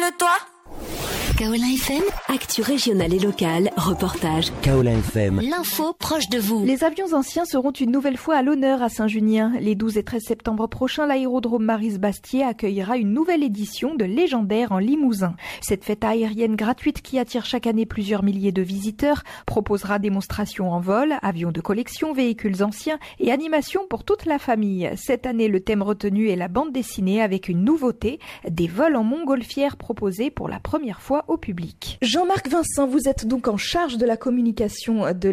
de toi. Kaolin FM, actu régionale et locale, reportage. Kaolin FM, l'info proche de vous. Les avions anciens seront une nouvelle fois à l'honneur à Saint-Junien. Les 12 et 13 septembre prochains, l'aérodrome Maryse-Bastier accueillera une nouvelle édition de Légendaire en Limousin. Cette fête aérienne gratuite qui attire chaque année plusieurs milliers de visiteurs proposera démonstrations en vol, avions de collection, véhicules anciens et animations pour toute la famille. Cette année, le thème retenu est la bande dessinée avec une nouveauté, des vols en montgolfière proposés pour la première fois au public. Jean-Marc Vincent, vous êtes donc en charge de la communication de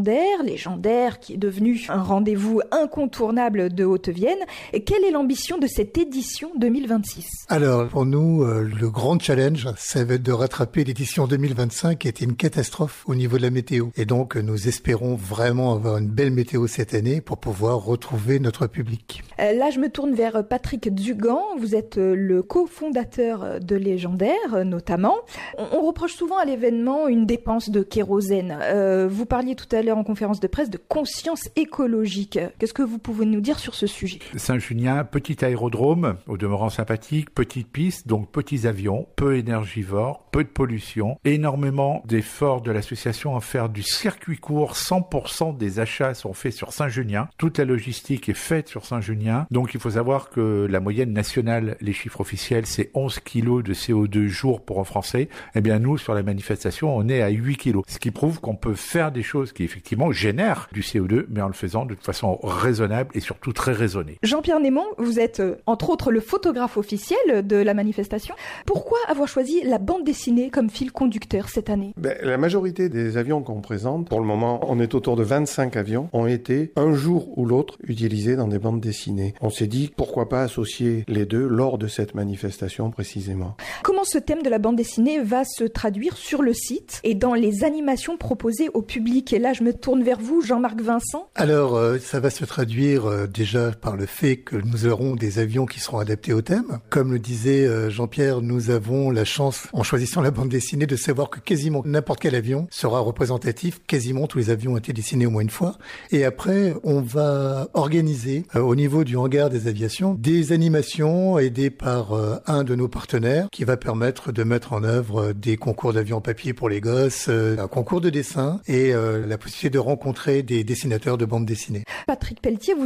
Légendaire qui est devenu un rendez-vous incontournable de Haute-Vienne. Et quelle est l'ambition de cette édition 2026 ? Alors, pour nous, le grand challenge, ça va être de rattraper l'édition 2025 qui était une catastrophe au niveau de la météo. Et donc, nous espérons vraiment avoir une belle météo cette année pour pouvoir retrouver notre public. Là, je me tourne vers Patrick Dugan. Vous êtes le cofondateur de Légendaire, notamment. On reproche souvent à l'événement une dépense de kérosène. Vous parliez tout à l'heure en conférence de presse de conscience écologique. Qu'est-ce que vous pouvez nous dire sur ce sujet ? Saint-Junien, petit aérodrome, au demeurant sympathique, petite piste, donc petits avions, peu énergivores, peu de pollution, énormément d'efforts de l'association à faire du circuit court. 100% des achats sont faits sur Saint-Junien. Toute la logistique est faite sur Saint-Junien. Donc il faut savoir que la moyenne nationale, les chiffres officiels, c'est 11 kilos de CO2 jour pour un Français. Eh bien nous, sur la manifestation, on est à 8 kilos. Ce qui prouve qu'on peut faire des choses qui effectivement génèrent du CO2, mais en le faisant de façon raisonnable et surtout très raisonnée. Jean-Pierre Némon, vous êtes entre autres le photographe officiel de la manifestation. Pourquoi avoir choisi la bande dessinée comme fil conducteur cette année ? La majorité des avions qu'on présente, pour le moment, on est autour de 25 avions, ont été un jour ou l'autre utilisés dans des bandes dessinées. On s'est dit pourquoi pas associer les deux lors de cette manifestation précisément. Comment ce thème de la bande dessinée va se traduire sur le site et dans les animations proposées au public ? Et là, je me tourne vers vous, Jean-Marc Vincent. Alors, ça va se traduire déjà par le fait que nous aurons des avions qui seront adaptés au thème. Comme le disait Jean-Pierre, nous avons la chance, en choisissant la bande dessinée, de savoir que quasiment n'importe quel avion sera représentatif. Quasiment tous les avions ont été dessinés au moins une fois. Et après, on va organiser au niveau du hangar des aviations des animations aidées par un de nos partenaires qui va permettre de mettre en œuvre des concours d'avions papier pour les gosses, un concours de dessin et la possibilité de rencontrer des dessinateurs de bandes dessinées. Patrick Pelletier,